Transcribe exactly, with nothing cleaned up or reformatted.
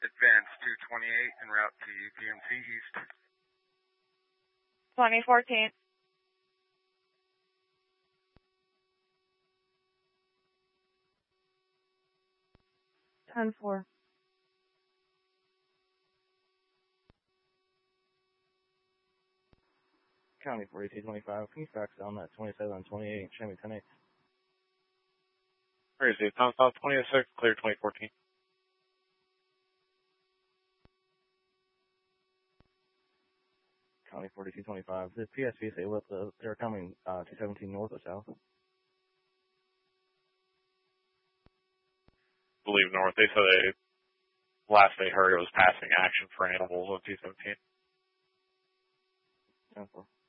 Advance two twenty-eight en route to U P M C East. twenty fourteen. ten four. County forty-two twenty-five, can you fax down that twenty-seven and twenty-eight, show me ten eight? Crazy, Tom South twenty oh six, clear twenty fourteen. County forty-two twenty-five, did P S V say what the, they're coming uh, two seventeen north or south? I believe north. They said they, last they heard it was passing action for animals on two seventeen. ten four.